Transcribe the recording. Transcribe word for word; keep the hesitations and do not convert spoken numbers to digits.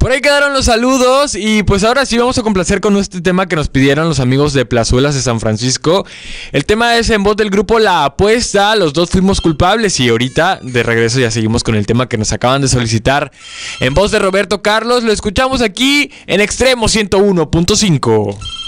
Por ahí quedaron los saludos y pues ahora sí vamos a complacer con este tema que nos pidieron los amigos de Plazuelas de San Francisco. El tema es en voz del grupo La Apuesta, los dos fuimos culpables y ahorita de regreso ya seguimos con el tema que nos acaban de solicitar. En voz de Roberto Carlos, lo escuchamos aquí en Extremo ciento uno punto cinco.